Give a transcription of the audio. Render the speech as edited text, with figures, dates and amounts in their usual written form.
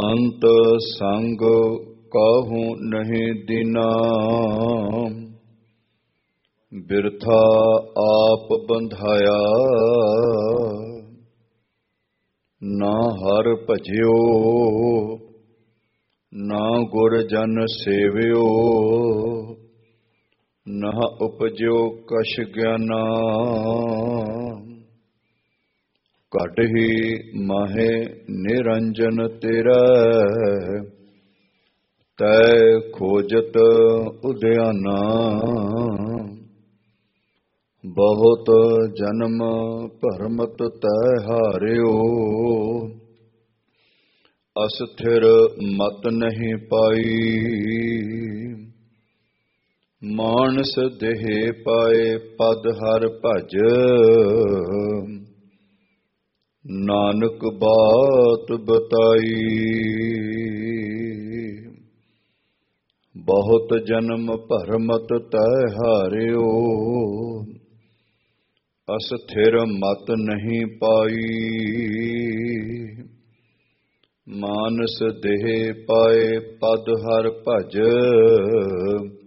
ਅੰਤ ਸੰਗ ਕਾਹੂ ਨਹੀਂ ਦਿਨਾ, ਬਿਰਥਾ ਆਪ ਬੰਧਾਇਆ। ਨਾ ਹਰ ਭਜਿਓ ਨਾ ਗੁਰ ਜਨ ਸੇਵਿਓ, ਨਾ ਉਪਜਿਓ ਕਛ ਗਿਆਨਾ। ਘਟ ਹੀ ਮਾਹੇ ਨਿਰੰਜਨ ਤੇਰਾ, ਤੈ ਖੋਜਤ ਉਦਿਆਨਾ। ਬਹੁਤ ਜਨਮ ਭਰਮਤ ਤੈ ਹਾਰਿਓ, ਅਸਥਿਰ ਮਤ ਨਹੀਂ ਪਾਈ। ਮਾਨਸ ਦੇਹ ਪਾਏ ਪਦ ਹਰ ਭਜ, ਨਾਨਕ ਬਾਤ ਬਤਾਈ। ਬਹੁਤ ਜਨਮ ਭਰਮਤ ਤੈ ਹਾਰਿਓ, ਅਸਥਿਰ ਮਤ ਨਹੀਂ ਪਾਈ। ਮਾਨਸ ਦੇਹ ਪਾਏ ਪਦ ਹਰ ਭਜ,